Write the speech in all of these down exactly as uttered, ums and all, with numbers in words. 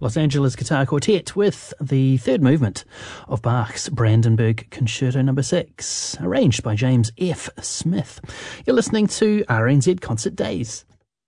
Los Angeles Guitar Quartet with the third movement of Bach's Brandenburg Concerto number six, arranged by James F. Smith. You're listening to R N Z Concert Days.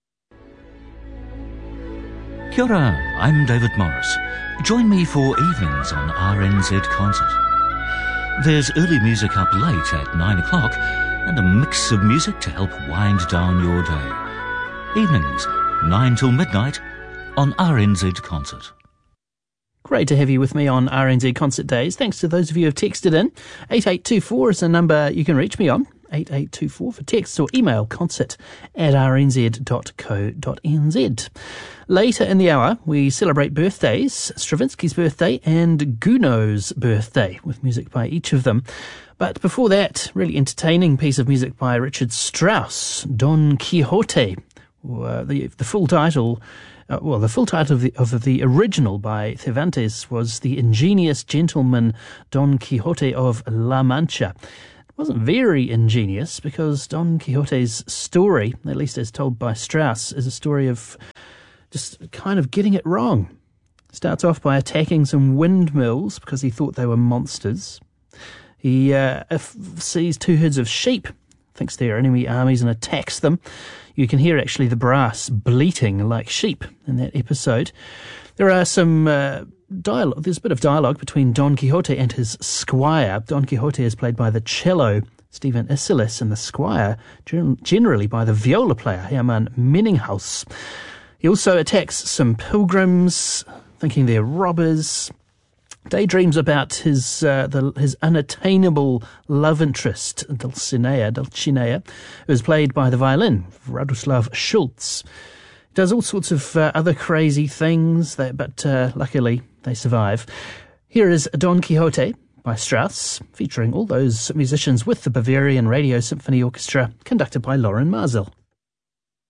Kia ora, I'm David Morris. Join me for evenings on R N Z Concert. There's early music up late at nine o'clock and a mix of music to help wind down your day. Evenings, nine till midnight on R N Z Concert. Great to have you with me on R N Z Concert Days. Thanks to those of you who have texted in. eight eight two four is a number you can reach me on. eight eight two four for text or email concert at r n z dot co dot n z. Later in the hour, we celebrate birthdays, Stravinsky's birthday and Gounod's birthday, with music by each of them. But before that, really entertaining piece of music by Richard Strauss, Don Quixote. Uh, the, the full title... Uh, well, the full title of the, of the original by Cervantes was The Ingenious Gentleman Don Quixote of La Mancha. It wasn't very ingenious because Don Quixote's story, at least as told by Strauss, is a story of just kind of getting it wrong. Starts off by attacking some windmills because he thought they were monsters. He uh, sees two herds of sheep, thinks they're enemy armies, and attacks them. You can hear actually the brass bleating like sheep in that episode. There are some uh, dialogue. There's a bit of dialogue between Don Quixote and his squire. Don Quixote is played by the cello, Stephen Isserlis, and the squire generally by the viola player, Hermann Menninghaus. He also attacks some pilgrims, thinking they're robbers. Daydreams about his uh, the, his unattainable love interest, Dulcinea, Dulcinea, who is played by the violin, Radoslav Schultz. He does all sorts of uh, other crazy things, that, but uh, luckily they survive. Here is Don Quixote by Strauss, featuring all those musicians with the Bavarian Radio Symphony Orchestra, conducted by Lauren Marzell.